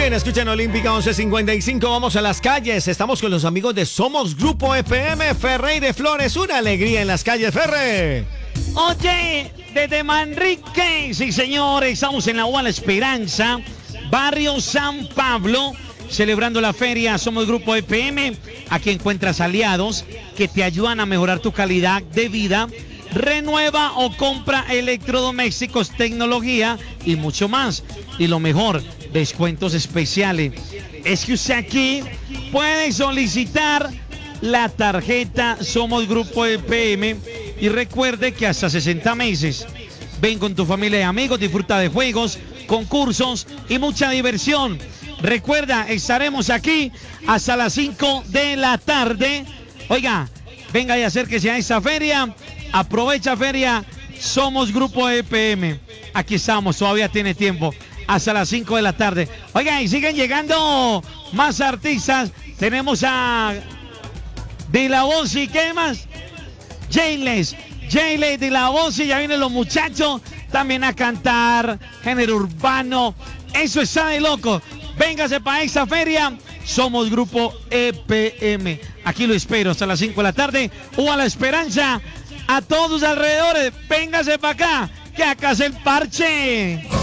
bien, escuchen Olímpica 1155, vamos a las calles. Estamos con los amigos de Somos Grupo EPM, Ferrey de Flores. Una alegría en las calles, Ferre. Oye, desde Manrique, sí señores, estamos en la UA La Esperanza, barrio San Pablo, celebrando la feria Somos Grupo EPM. Aquí encuentras aliados que te ayudan a mejorar tu calidad de vida. Renueva o compra electrodomésticos, tecnología y mucho más. Y lo mejor, descuentos especiales. Es que usted aquí puede solicitar la tarjeta Somos Grupo EPM y recuerde que hasta 60 meses. Ven con tu familia y amigos, disfruta de juegos, concursos y mucha diversión. Recuerda, estaremos aquí hasta las 5 de la tarde. Oiga, venga y acérquese a esta feria. Aprovecha feria Somos Grupo EPM. Aquí estamos, todavía tiene tiempo. Hasta las 5 de la tarde. Oiga, y siguen llegando más artistas. Tenemos a De La Voz y ¿qué más? Jayles de La Voz y ya vienen los muchachos también a cantar género urbano. Eso está de loco. Véngase para esta feria. Somos Grupo EPM. Aquí lo espero hasta las 5 de la tarde. O a La Esperanza. A todos sus alrededores. Véngase para acá. Que acá es el parche.